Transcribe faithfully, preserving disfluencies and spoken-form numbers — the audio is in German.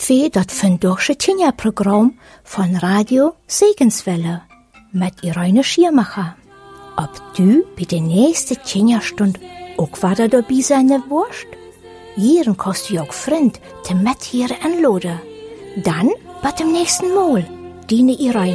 Dat wie dat Vindorgsche Tinja-Programm von Radio Segenswelle mit Irene Schiermacher. Ob du bei der nächsten Tinja-Stunde auch wieder dabei sein wirst? Hier kannst du auch Freund, die mit hier anladen. Dann, bis zum nächsten Mal, deine Irene.